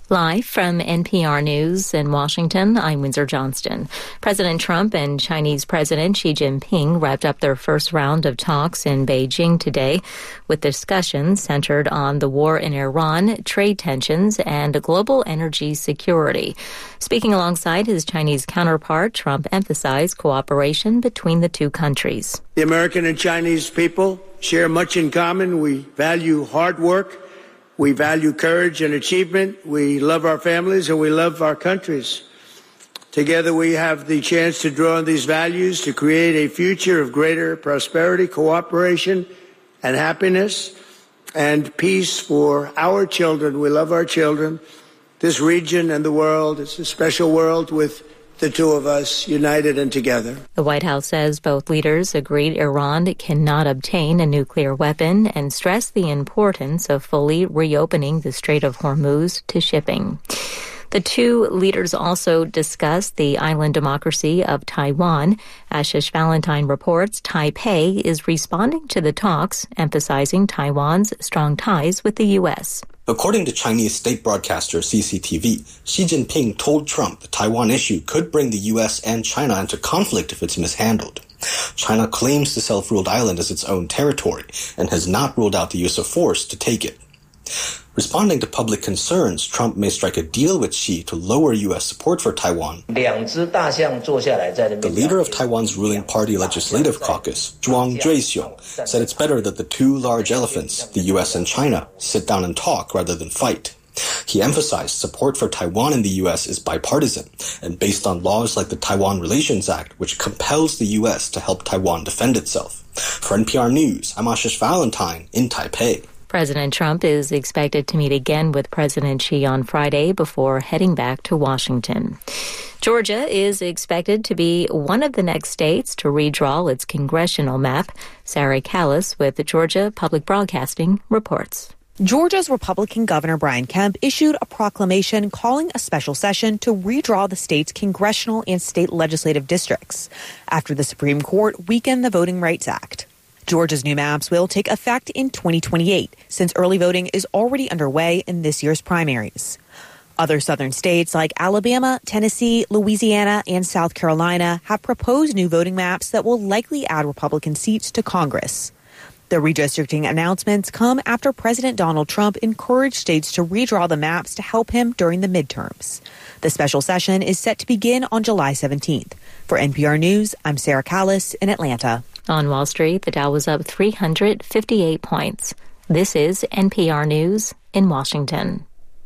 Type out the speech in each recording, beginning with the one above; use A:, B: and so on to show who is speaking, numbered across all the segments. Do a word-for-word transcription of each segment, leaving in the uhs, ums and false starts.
A: Live from N P R News in Washington, I'm Windsor Johnston. President Trump and Chinese President Xi Jinping wrapped up their first round of talks in Beijing today, with discussions centered on the war in Iran, trade tensions, and global energy security. Speaking alongside his Chinese counterpart, Trump emphasized cooperation between the two countries.
B: The American and Chinese people share much in common. We value hard work. We value courage and achievement. We love our families and we love our countries. Together we have the chance to draw on these values to create a future of greater prosperity, cooperation, and happiness and peace for our children. We love our children, this region and the world. It's a special world with the two of us united and together.
A: The White House says both leaders agreed Iran cannot obtain a nuclear weapon and stressed the importance of fully reopening the Strait of Hormuz to shipping. The two leaders also discussed the island democracy of Taiwan. Ashish Valentine reports Taipei is responding to the talks, emphasizing Taiwan's strong ties with the U S.
C: According to Chinese state broadcaster C C T V, Xi Jinping told Trump the Taiwan issue could bring the U S and China into conflict if it's mishandled. China claims the self-ruled island as its own territory and has not ruled out the use of force to take it. Responding to public concerns, Trump may strike a deal with Xi to lower U S support for Taiwan. The leader of Taiwan's ruling party legislative caucus, Zhuang Zhuixiong, said it's better that the two large elephants, the U S and China, sit down and talk rather than fight. He emphasized support for Taiwan in the U S is bipartisan and based on laws like the Taiwan Relations Act, which compels the U S to help Taiwan defend itself. For N P R News, I'm Ashish Valentine in Taipei.
A: President Trump is expected to meet again with President Xi on Friday before heading back to Washington. Georgia is expected to be one of the next states to redraw its congressional map. Sarah Callis with the Georgia Public Broadcasting reports.
D: Georgia's Republican Governor Brian Kemp issued a proclamation calling a special session to redraw the state's congressional and state legislative districts after the Supreme Court weakened the Voting Rights Act. Georgia's new maps will take effect in twenty twenty-eight, since early voting is already underway in this year's primaries. Other southern states like Alabama, Tennessee, Louisiana, and South Carolina have proposed new voting maps that will likely add Republican seats to Congress. The redistricting announcements come after President Donald Trump encouraged states to redraw the maps to help him during the midterms. The special session is set to begin on July seventeenth. For N P R News, I'm Sarah Callis in Atlanta.
A: On Wall Street, the Dow was up three hundred fifty-eight points. This is N P R News in Washington.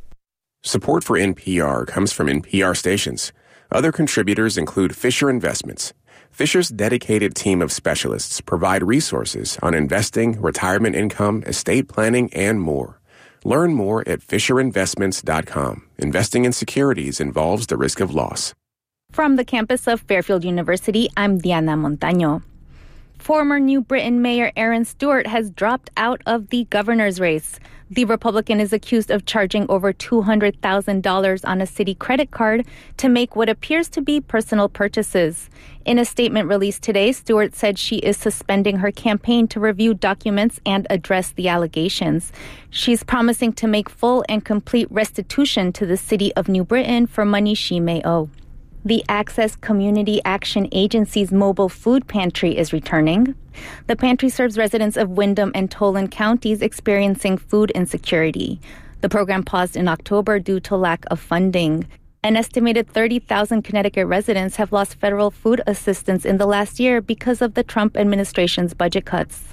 E: Support for N P R comes from N P R stations. Other contributors include Fisher Investments. Fisher's dedicated team of specialists provide resources on investing, retirement income, estate planning, and more. Learn more at fisher investments dot com. Investing in securities involves the risk of loss.
F: From the campus of Fairfield University, I'm Diana Montaño. Former New Britain Mayor Aaron Stewart has dropped out of the governor's race. The Republican is accused of charging over two hundred thousand dollars on a city credit card to make what appears to be personal purchases. In a statement released today, Stewart said she is suspending her campaign to review documents and address the allegations. She's promising to make full and complete restitution to the city of New Britain for money she may owe. The Access Community Action Agency's mobile food pantry is returning. The pantry serves residents of Windham and Tolan counties experiencing food insecurity. The program paused in October due to lack of funding. An estimated thirty thousand Connecticut residents have lost federal food assistance in the last year because of the Trump administration's budget cuts.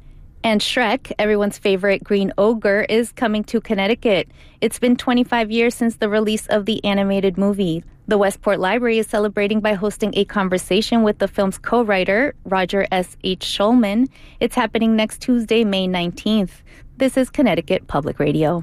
F: And Shrek, everyone's favorite green ogre, is coming to Connecticut. It's been twenty-five years since the release of the animated movie. The Westport Library is celebrating by hosting a conversation with the film's co-writer, Roger S H. Shulman. It's happening next Tuesday, May nineteenth. This is Connecticut Public Radio.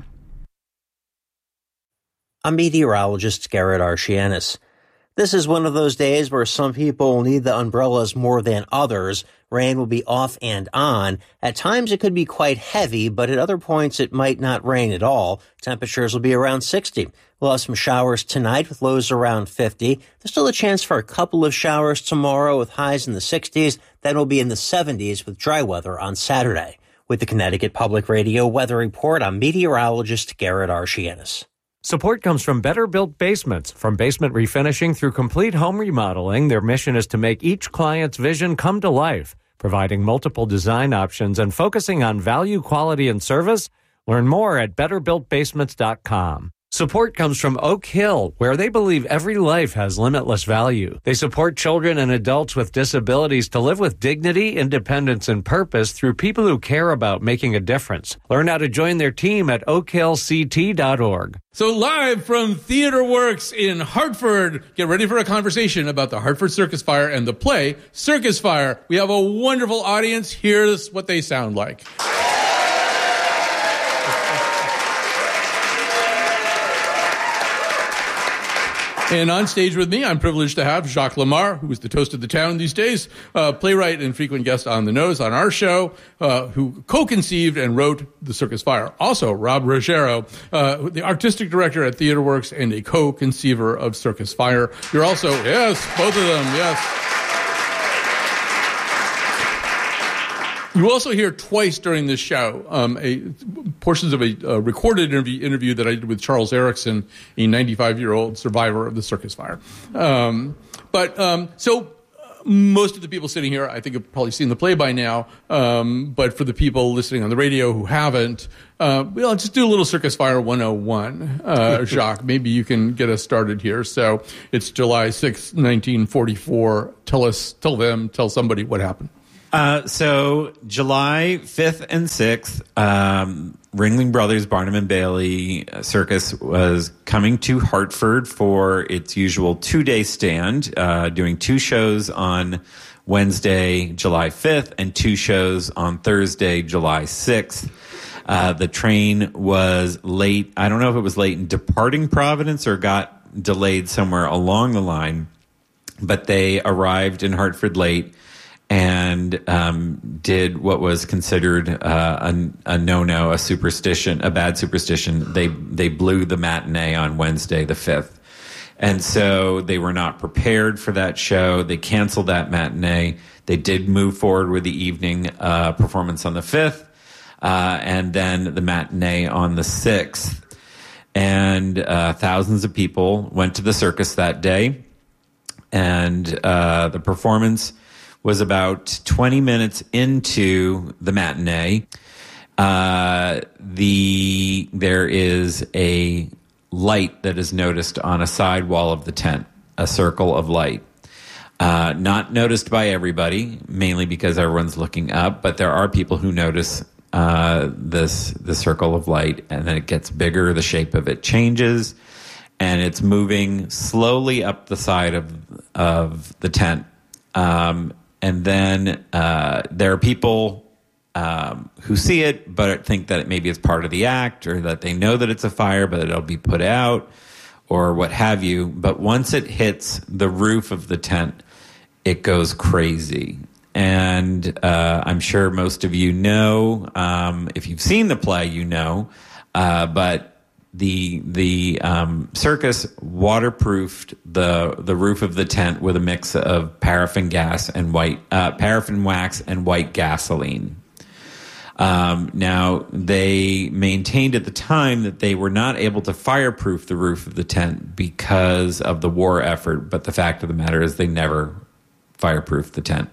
G: I'm meteorologist Garrett Archianis. This is one of those days where some people need the umbrellas more than others. Rain will be off and on. At times it could be quite heavy, but at other points it might not rain at all. Temperatures will be around sixty. We'll have some showers tonight with lows around fifty. There's still a chance for a couple of showers tomorrow with highs in the sixties. Then we'll be in the seventies with dry weather on Saturday. With the Connecticut Public Radio Weather Report, I'm meteorologist Garrett Archianis.
H: Support comes from Better Built Basements. From basement refinishing through complete home remodeling, their mission is to make each client's vision come to life. Providing multiple design options and focusing on value, quality, and service. Learn more at better built basements dot com. Support comes from Oak Hill, where they believe every life has limitless value. They support children and adults with disabilities to live with dignity, independence, and purpose through people who care about making a difference. Learn how to join their team at oak hill c t dot org.
I: So live from Theater Works in Hartford, get ready for a conversation about the Hartford Circus Fire and the play Circus Fire. We have a wonderful audience. Here's what they sound like. And on stage with me, I'm privileged to have Jacques Lamarre, who is the toast of the town these days, uh, playwright and frequent guest on The Nose on our show, uh, who co-conceived and wrote The Circus Fire. Also, Rob Ruggiero, uh, the artistic director at Theater Works and a co-conceiver of Circus Fire. You're also, yes, both of them, yes. You will also hear twice during this show um, a, portions of a, a recorded interview, interview that I did with Charles Erickson, a ninety-five-year-old survivor of the Circus Fire. Um, but um, so most of the people sitting here, I think, have probably seen the play by now. Um, but for the people listening on the radio who haven't, uh, well, just do a little Circus Fire one oh one. Uh, Jacques, maybe you can get us started here. So it's July sixth, nineteen forty-four. Tell us, tell them, tell somebody what happened.
J: Uh, so July fifth and sixth, um, Ringling Brothers Barnum and Bailey Circus was coming to Hartford for its usual two-day stand, uh, doing two shows on Wednesday, July fifth, and two shows on Thursday, July sixth. Uh, the train was late. I don't know if it was late in departing Providence or got delayed somewhere along the line, but they arrived in Hartford late and um, did what was considered uh, a, a no-no, a superstition, a bad superstition. They they blew the matinee on Wednesday the fifth. And so they were not prepared for that show. They canceled that matinee. They did move forward with the evening uh, performance on the fifth, uh, and then the matinee on the sixth. And uh, thousands of people went to the circus that day. And uh, the performance was about twenty minutes into the matinee. Uh, the there is a light that is noticed on a side wall of the tent, a circle of light. Uh, not noticed by everybody, mainly because everyone's looking up, but there are people who notice uh, this the circle of light, and then it gets bigger, the shape of it changes, and it's moving slowly up the side of of the tent. Um, And then uh, there are people um, who see it but think that maybe it's part of the act, or that they know that it's a fire but it'll be put out or what have you. But once it hits the roof of the tent, it goes crazy. And uh, I'm sure most of you know, um, if you've seen the play, you know, uh, but The the um, circus waterproofed the the roof of the tent with a mix of paraffin gas and white uh, paraffin wax and white gasoline. Um, now they maintained at the time that they were not able to fireproof the roof of the tent because of the war effort, but the fact of the matter is they never fireproofed the tent.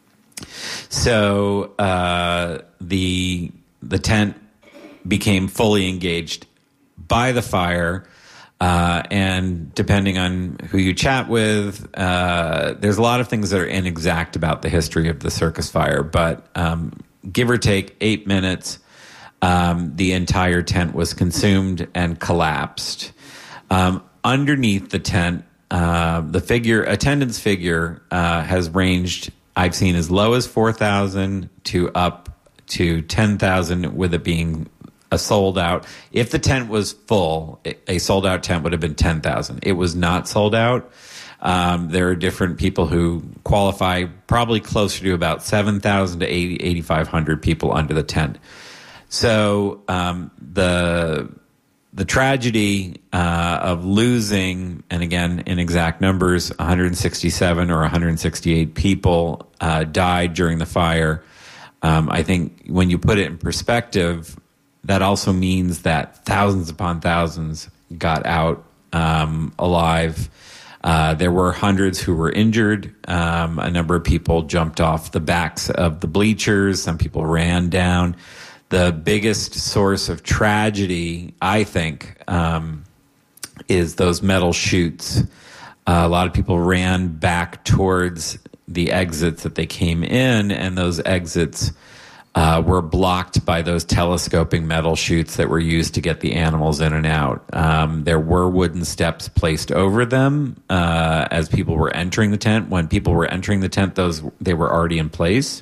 J: So uh, the the tent became fully engaged by the fire, uh, and depending on who you chat with, uh, there's a lot of things that are inexact about the history of the circus fire, but um, give or take eight minutes, um, the entire tent was consumed and collapsed. Um, underneath the tent, uh, the figure, attendance figure, uh, has ranged, I've seen as low as four thousand to up to ten thousand, with it being a sold out. If the tent was full, a sold out tent would have been ten thousand. It was not sold out. Um, there are different people who qualify, probably closer to about seven thousand to eighty, eighty-five hundred people under the tent. So um, the the tragedy uh, of losing, and again, in exact numbers, one hundred sixty-seven or one hundred sixty-eight people uh, died during the fire. Um, I think when you put it in perspective, that also means that thousands upon thousands got out um, alive. Uh, there were hundreds who were injured. Um, a number of people jumped off the backs of the bleachers. Some people ran down. The biggest source of tragedy, I think, um, is those metal chutes. Uh, a lot of people ran back towards the exits that they came in, and those exits uh, were blocked by those telescoping metal chutes that were used to get the animals in and out. Um, there were wooden steps placed over them uh, as people were entering the tent. When people were entering the tent, those they were already in place.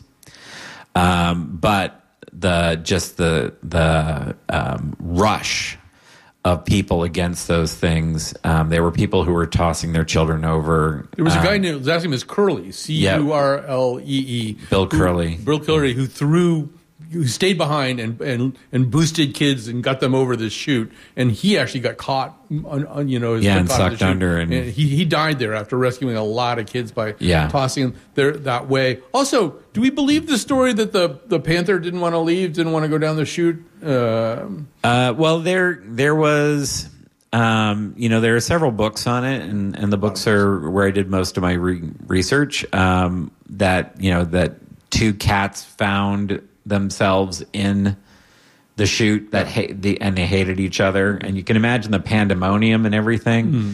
J: Um, but the just the the um, rush of people against those things. Um, there were people who were tossing their children over.
I: There was a
J: um,
I: guy named, his last name is Curley, C U R L E E.
J: Bill Curley.
I: Bill Curley, who threw, who stayed behind and, and, and boosted kids and got them over this chute. And he actually got caught, on, on, you know, his
J: yeah,
I: foot
J: and
I: caught in the
J: sucked
I: chute.
J: under. And,
I: and he, he died there after rescuing a lot of kids by
J: yeah.
I: tossing them there that way. Also, do we believe the story that the, the panther didn't want to leave, didn't want to go down the chute? Uh,
J: uh, well, there there was... Um, you know, there are several books on it, and, and the books are where I did most of my re- research. Um, that you know that two cats found themselves in the chute that ha- the and they hated each other, and you can imagine the pandemonium and everything. Mm.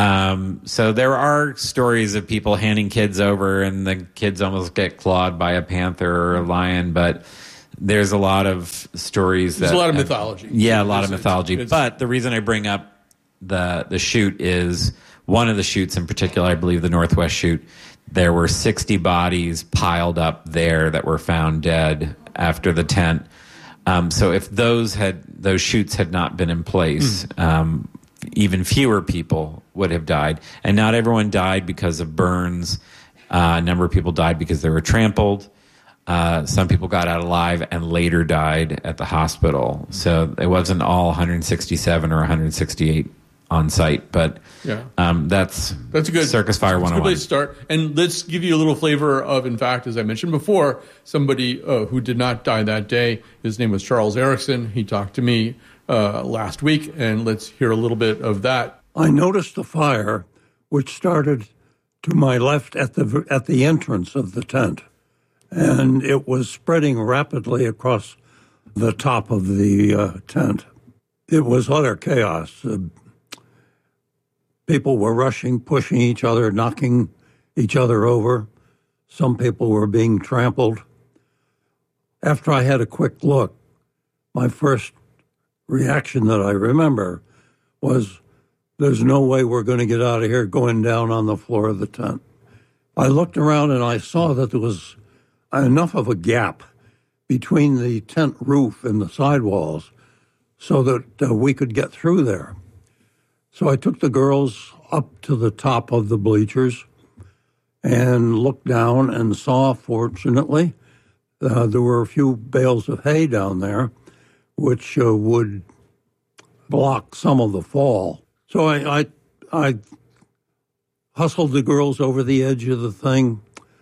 J: Um, so there are stories of people handing kids over, and the kids almost get clawed by a panther or a lion, but. There's a lot of stories.
I: There's
J: that,
I: a lot of mythology.
J: Uh, yeah, a lot
I: it's,
J: of mythology.
I: It's, it's,
J: but the reason I bring up the the chute is one of the chutes in particular, I believe the Northwest chute, there were sixty bodies piled up there that were found dead after the tent. Um, so if those had those chutes had not been in place, mm. um, even fewer people would have died. And not everyone died because of burns. Uh, a number of people died because they were trampled. Uh, some people got out alive and later died at the hospital. So it wasn't all one hundred sixty-seven or one hundred sixty-eight on site, but
I: yeah.
J: um, that's
I: that's a good
J: Circus Fire one oh one.
I: That's a good place to start. And let's give you a little flavor of, in fact, as I mentioned before, somebody uh, who did not die that day. His name was Charles Erickson. He talked to me uh, last week, and let's hear a little bit of that.
K: I noticed a fire which started to my left at the at the entrance of the tent. And it was spreading rapidly across the top of the uh, tent. It was utter chaos. Uh, people were rushing, pushing each other, knocking each other over. Some people were being trampled. After I had a quick look, my first reaction that I remember was, there's no way we're going to get out of here going down on the floor of the tent. I looked around and I saw that there was enough of a gap between the tent roof and the sidewalls so that uh, we could get through there. So I took the girls up to the top of the bleachers and looked down and saw, fortunately, uh, there were a few bales of hay down there which uh, would block some of the fall. So I, I, I hustled the girls over the edge of the thing,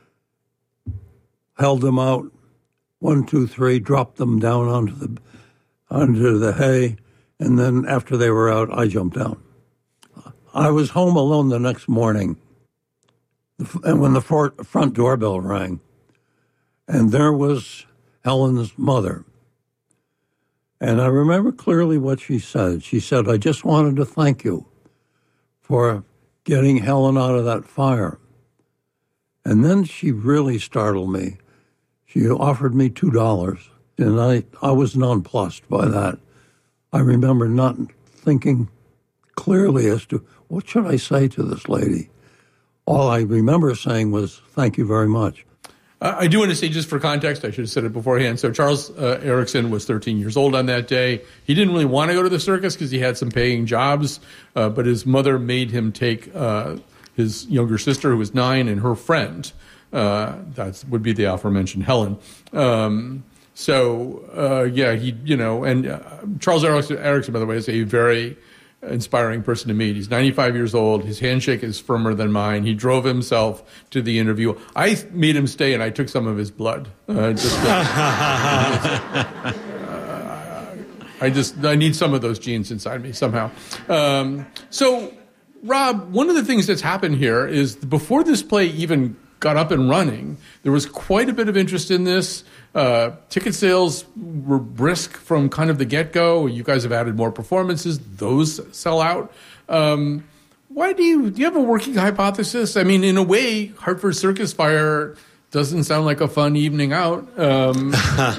K: held them out, one, two, three, dropped them down onto the onto the hay, and then after they were out, I jumped down. I was home alone the next morning, and when the front doorbell rang, and there was Helen's mother. And I remember clearly what she said. She said, I just wanted to thank you for getting Helen out of that fire. And then she really startled me. She offered me two dollars, and I, I was nonplussed by that. I remember not thinking clearly as to what should I say to this lady. All I remember saying was, thank you very much.
I: Uh, I do want to say, just for context, I should have said it beforehand. So Charles uh, Erickson was thirteen years old on that day. He didn't really want to go to the circus because he had some paying jobs, uh, but his mother made him take uh, his younger sister, who was nine, and her friend. Uh, that would be the aforementioned Helen. Um, so, uh, yeah, he, you know, and uh, Charles Erickson, Erickson, by the way, is a very inspiring person to meet. He's ninety-five years old. His handshake is firmer than mine. He drove himself to the interview. I made him stay, and I took some of his blood. Uh, just to, uh, I just I need some of those genes inside me somehow. Um, so, Rob, one of the things that's happened here is before this play even got up and running, there was quite a bit of interest in this. Uh, ticket sales were brisk from kind of the get-go. You guys have added more performances. Those sell out. Um, why do you, do you have a working hypothesis? I mean, in a way, Hartford Circus Fire doesn't sound like a fun evening out. Um, uh,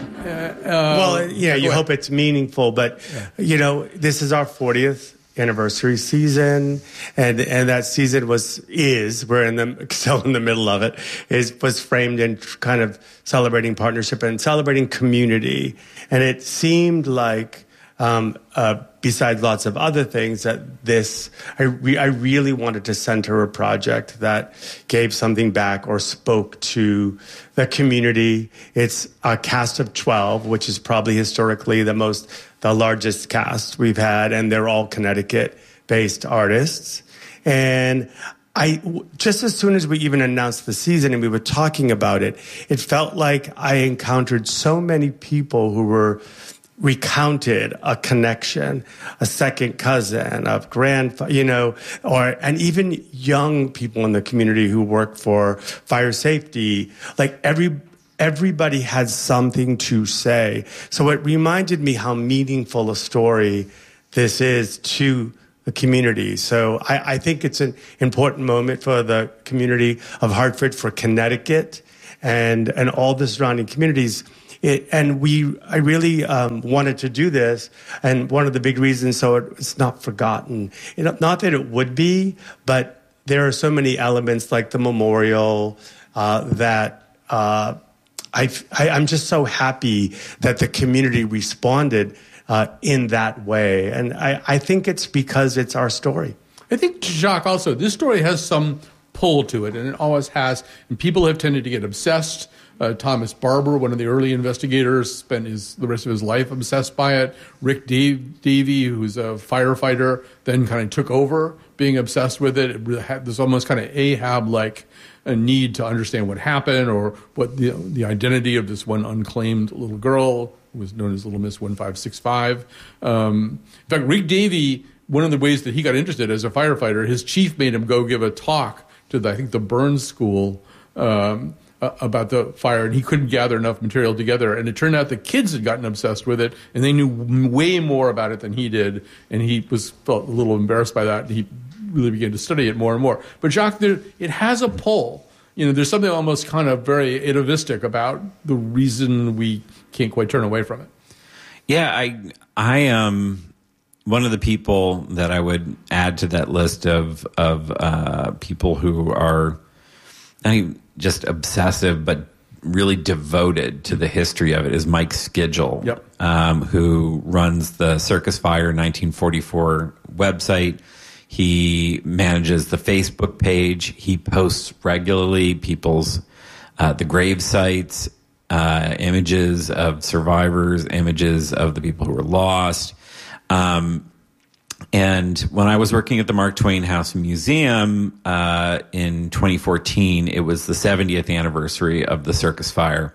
L: well, yeah, you hope it's meaningful, but, yeah. you know, this is our fortieth anniversary season, and and that season was is we're in the still in the middle of it is was framed in kind of celebrating partnership and celebrating community, and it seemed like um, uh, besides lots of other things that this I re- I really wanted to center a project that gave something back or spoke to the community. It's a cast of twelve, which is probably historically the most the largest cast we've had, and they're all Connecticut-based artists. And I, just as soon as we even announced the season and we were talking about it, it felt like I encountered so many people who were recounted a connection, a second cousin, a grandfather, you know, or, and even young people in the community who work for fire safety, like every, everybody had something to say. So it reminded me how meaningful a story this is to the community. So I, I think it's an important moment for the community of Hartford, for Connecticut, and, and all the surrounding communities. It, and we, I really um, wanted to do this, and one of the big reasons so it, it's not forgotten. You know, not that it would be, but there are so many elements like the memorial uh, that uh, I, I, I'm just so happy that the community responded uh, in that way, and I, I think it's because it's our story.
I: I think, Jacques, also this story has some pull to it, and it always has. And people have tended to get obsessed. Uh, Thomas Barber, one of the early investigators, spent his the rest of his life obsessed by it. Rick Dave, Davey, who's a firefighter, then kind of took over being obsessed with it. It really had this almost kind of Ahab-like a need to understand what happened, or what the the identity of this one unclaimed little girl who was known as Little Miss one five six five. Um, in fact, Rick Davey, one of the ways that he got interested as a firefighter, his chief made him go give a talk to the, I think the Burns School. Um, about the fire, and he couldn't gather enough material together. And it turned out the kids had gotten obsessed with it, and they knew way more about it than he did. And he was felt a little embarrassed by that. And he really began to study it more and more. But Jacques, there, it has a pull. You know, there's something almost kind of very atavistic about the reason we can't quite turn away from it.
J: Yeah, I, I, um, one of the people that I would add to that list of of uh, people who are, I. just obsessive but really devoted to the history of it is Mike Skidgel,
I: yep.
J: um, who runs the Circus Fire nineteen forty-four website. He manages the Facebook page. He posts regularly people's uh, the grave sites, uh, images of survivors, images of the people who were lost. Um, And when I was working at the Mark Twain House Museum uh, in twenty fourteen, it was the seventieth anniversary of the Circus Fire,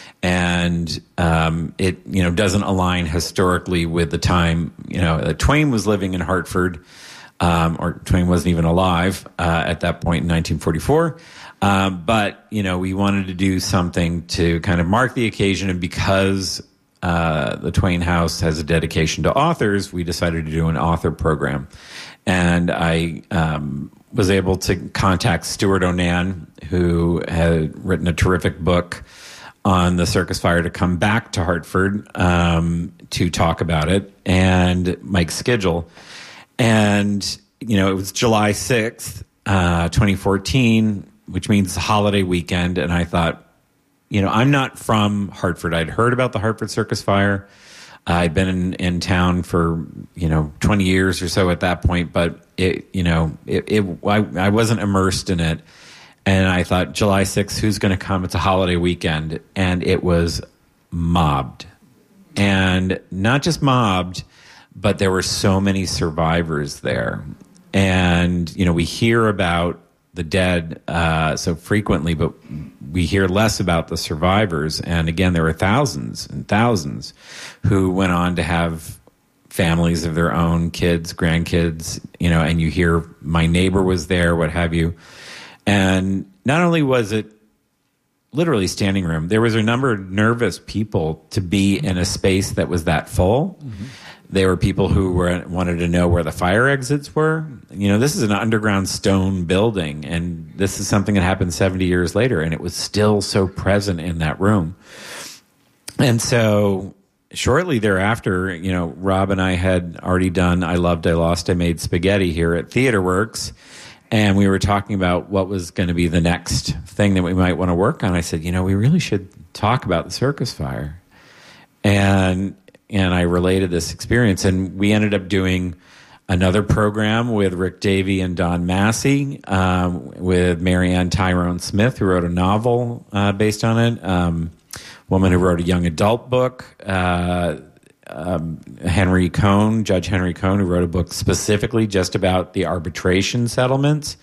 J: and um, it you know doesn't align historically with the time you know that Twain was living in Hartford, um, or Twain wasn't even alive uh, at that point in nineteen forty-four. Um, but you know we wanted to do something to kind of mark the occasion, and because Uh, the Twain House has a dedication to authors, we decided to do an author program. And I um, was able to contact Stuart Onan, who had written a terrific book on the Circus Fire, to come back to Hartford um, to talk about it, and Mike Skidgel. And, you know, it was July sixth, uh, twenty fourteen, which means holiday weekend, and I thought, you know, I'm not from Hartford. I'd heard about the Hartford Circus Fire. Uh, I'd been in, in town for, you know, twenty years or so at that point, but it, you know, it, it I, I wasn't immersed in it. And I thought, July sixth, who's going to come? It's a holiday weekend. And it was mobbed. And not just mobbed, but there were so many survivors there. And, you know, we hear about the dead uh, so frequently, but we hear less about the survivors. And again, there were thousands and thousands who went on to have families of their own, kids, grandkids, you know, and you hear my neighbor was there, what have you. And not only was it literally standing room, there was a number of nervous people to be in a space that was that full. Mm-hmm. There were people who were wanted to know where the fire exits were. You know, this is an underground stone building, and this is something that happened seventy years later, and it was still so present in that room. And so shortly thereafter, you know, Rob and I had already done I Loved, I Lost, I Made Spaghetti here at TheaterWorks, and we were talking about what was going to be the next thing that we might want to work on. I said, you know, we really should talk about the circus fire. And and I related this experience, and we ended up doing another program with Rick Davey and Don Massey, um, with Marianne Tyrone Smith, who wrote a novel uh, based on it, um, a woman who wrote a young adult book, uh, um, Henry Cohn, Judge Henry Cohn, who wrote a book specifically just about the arbitration settlements.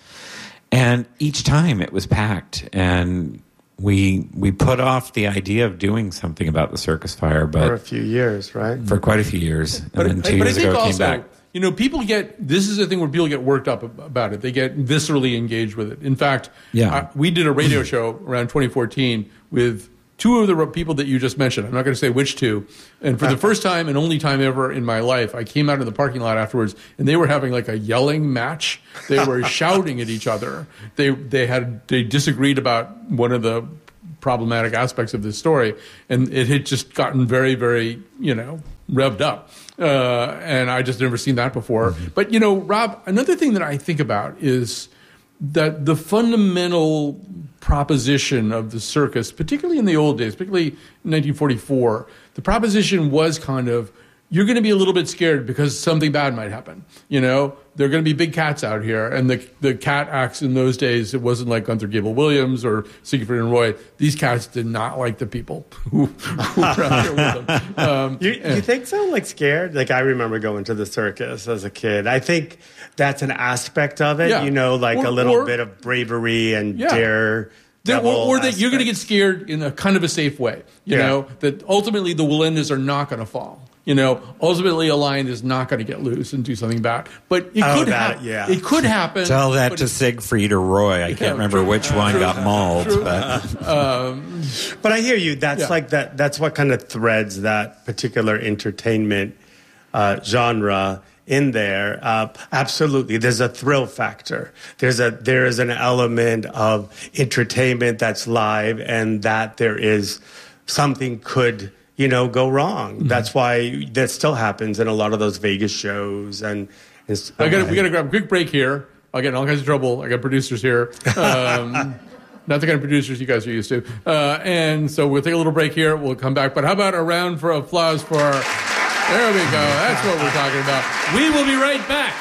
J: And each time it was packed, and we we put off the idea of doing something about the circus fire, but
L: for a few years, right?
J: For quite a few years,
I: but,
J: and then two
I: but
J: years
I: I think
J: ago it
I: also,
J: came back.
I: You know, people get, this is the thing where people get worked up about it. They get viscerally engaged with it. In fact,
J: yeah.
I: I, we did a radio show around twenty fourteen with two of the people that you just mentioned. I'm not going to say which two. And for the first time and only time ever in my life, I came out of the parking lot afterwards, and they were having like a yelling match. They were shouting at each other. They they had they disagreed about one of the problematic aspects of this story, and it had just gotten very, very, you know, revved up. Uh, and I just never seen that before. Mm-hmm. But, you know, Rob, another thing that I think about is that the fundamental proposition of the circus, particularly in the old days, particularly in nineteen forty-four, the proposition was kind of, you're going to be a little bit scared because something bad might happen. You know, there are going to be big cats out here. And the the cat acts in those days, it wasn't like Gunther Gable-Williams or Siegfried and Roy. These cats did not like the people who, who were out there with them. Um,
L: you, you think so? Like scared? Like I remember going to the circus as a kid. I think that's an aspect of it,
I: yeah.
L: you know, like
I: or,
L: a little
I: or,
L: bit of bravery and
I: yeah.
L: dare.
I: That, or, or that you're going to get scared in a kind of a safe way. You
L: yeah.
I: know, that ultimately the Walendas are not going to fall. You know, ultimately a lion is not going to get loose and do something bad. But it
L: oh,
I: could happen.
L: Yeah.
I: It could happen.
J: Tell that to Siegfried or Roy. I can't
L: yeah,
J: remember
L: true,
J: which
L: uh,
J: one
L: true,
J: got mauled.
L: True.
J: But.
I: um,
L: but I hear you. That's
I: yeah.
L: like that. That's what kind of threads that particular entertainment uh, genre in there. Uh, absolutely. There's a thrill factor. There's a, there is an element of entertainment that's live, and that there is something could, you know, go wrong. Mm-hmm. That's why that still happens in a lot of those Vegas shows. And, and
I: I gotta, we got to grab a quick break here. I'll get in all kinds of trouble. I got producers here. Um, not the kind of producers you guys are used to. Uh, and so we'll take a little break here. We'll come back. But how about a round for applause for our... There we go. That's what we're talking about. We will be right back.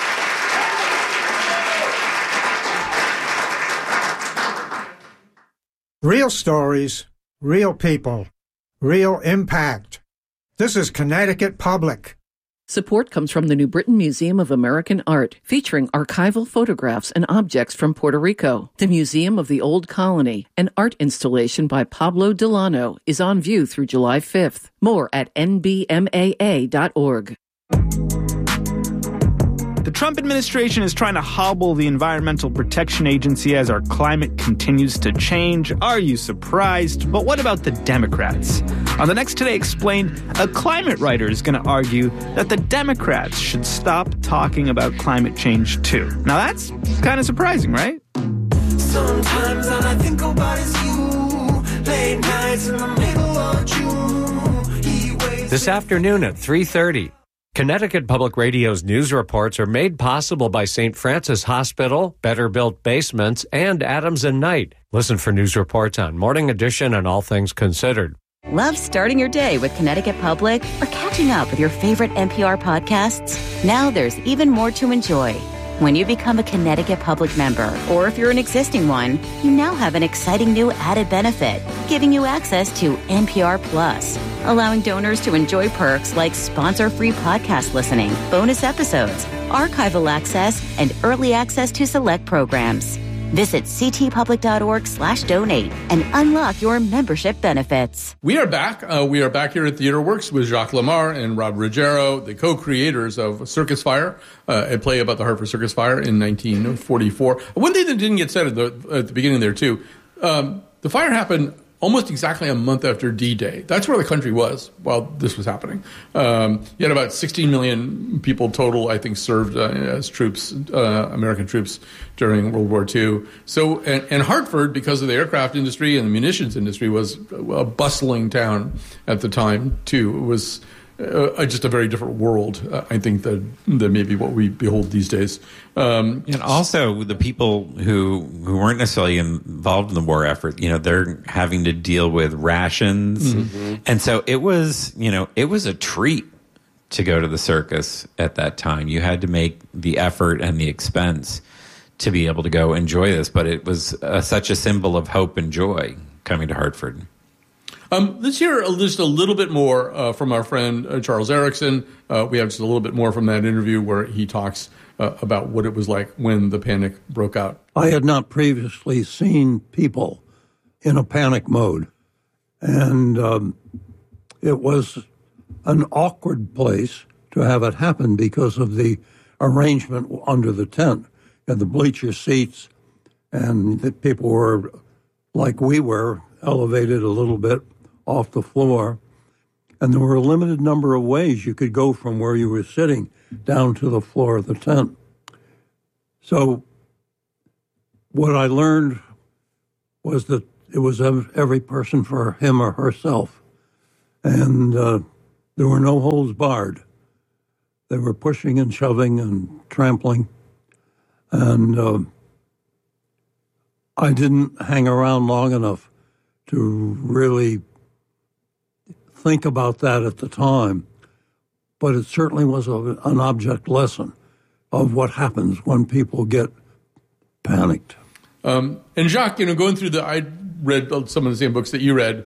M: Real stories, real people, real impact. This is Connecticut Public.
N: Support comes from the New Britain Museum of American Art, featuring archival photographs and objects from Puerto Rico. The Museum of the Old Colony, an art installation by Pablo Delano, is on view through July fifth. More at N B M A A dot org.
O: The Trump administration is trying to hobble the Environmental Protection Agency as our climate continues to change. Are you surprised? But what about the Democrats? On the next Today Explained, a climate writer is going to argue that the Democrats should stop talking about climate change too. Now that's kind of surprising, right?
P: Sometimes all I think about is you. Late nights in the middle of June.
H: This afternoon at three thirty. Connecticut Public Radio's news reports are made possible by Saint Francis Hospital, Better Built Basements, and Adams and Knight. Listen for news reports on Morning Edition and All Things Considered.
Q: Love starting your day with Connecticut Public or catching up with your favorite N P R podcasts? Now there's even more to enjoy. When you become a Connecticut Public member, or if you're an existing one, you now have an exciting new added benefit, giving you access to N P R Plus, allowing donors to enjoy perks like sponsor-free podcast listening, bonus episodes, archival access, and early access to select programs. Visit ctpublic.org slash donate and unlock your membership benefits.
I: We are back. Uh, we are back here at Theater Works with Jacques Lamar and Rob Ruggiero, the co-creators of Circus Fire, uh, a play about the Hartford Circus Fire in nineteen forty-four. One thing that didn't get said at the, at the beginning there, too, um, the fire happened almost exactly a month after D-Day. That's where the country was while this was happening. Um, you had about sixteen million people total, I think, served uh, as troops, uh, American troops during World War Two. So, and, and Hartford, because of the aircraft industry and the munitions industry, was a bustling town at the time, too. It was uh, just a very different world, uh, I think, than, than maybe what we behold these days. Um,
J: and also the people who who weren't necessarily involved in the war effort, you know, they're having to deal with rations. Mm-hmm. And so it was, you know, it was a treat to go to the circus at that time. You had to make the effort and the expense to be able to go enjoy this. But it was uh, such a symbol of hope and joy coming to Hartford.
I: Um, let's hear just a little bit more uh, from our friend uh, Charles Erickson. Uh, we have just a little bit more from that interview where he talks uh, about what it was like when the panic broke out.
K: I had not previously seen people in a panic mode, and um, it was an awkward place to have it happen because of the arrangement under the tent. You had the bleacher seats, and the people were, like we were, elevated a little bit off the floor, and there were a limited number of ways you could go from where you were sitting down to the floor of the tent. So what I learned was that it was every person for him or herself, and uh, there were no holds barred. They were pushing and shoving and trampling, and uh, I didn't hang around long enough to really think about that at the time, but it certainly was a, an object lesson of what happens when people get panicked.
I: Um, and Jacques, you know, going through the, I read some of the same books that you read,